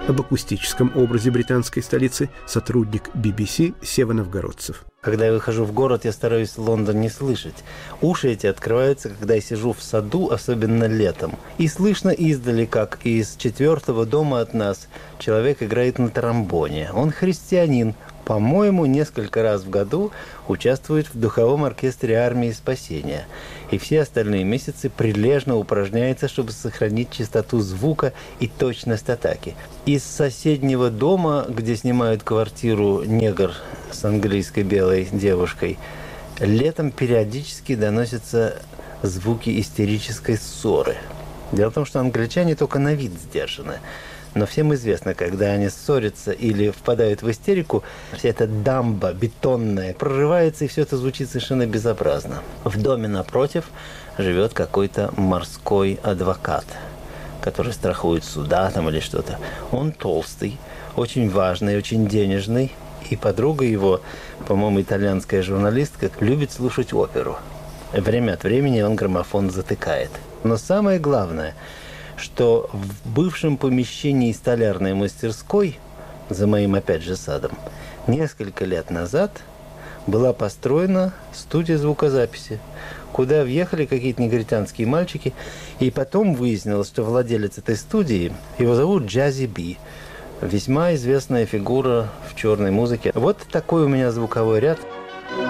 Об акустическом образе британской столицы сотрудник BBC Сева Новгородцев. Когда я выхожу в город, я стараюсь Лондон не слышать. Уши эти открываются, когда я сижу в саду, особенно летом. И слышно издали, как из 4-го дома от нас человек играет на тромбоне. Он христианин. По-моему, несколько раз в году участвует в духовом оркестре армии спасения. И все остальные месяцы прилежно упражняется, чтобы сохранить чистоту звука и точность атаки. Из соседнего дома, где снимают квартиру негр с английской белой девушкой, летом периодически доносятся звуки истерической ссоры. Дело в том, что англичане только на вид сдержаны. Но всем известно, когда они ссорятся или впадают в истерику, вся эта дамба бетонная прорывается, и все это звучит совершенно безобразно. В доме напротив живет какой-то морской адвокат, который страхует суда там или что-то. Он толстый, очень важный, очень денежный. И подруга его, по-моему, итальянская журналистка, любит слушать оперу. Время от времени он граммофон затыкает. Но самое главное, что в бывшем помещении столярной мастерской, за моим опять же садом, несколько лет назад была построена студия звукозаписи, куда въехали какие-то негритянские мальчики, и потом выяснилось, что владелец этой студии, его зовут Джази Би, весьма известная фигура в черной музыке. Вот такой у меня звуковой ряд.